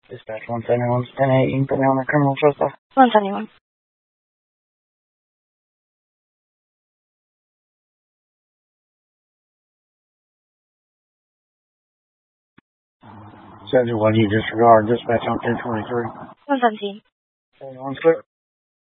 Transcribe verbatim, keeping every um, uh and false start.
Dispatch one seventy-one, ten eight, you can put me on the criminal trespass. one seventy-one. seventy-one, you disregard. Dispatch on ten twenty-three. one seventeen. seventy-one, clear.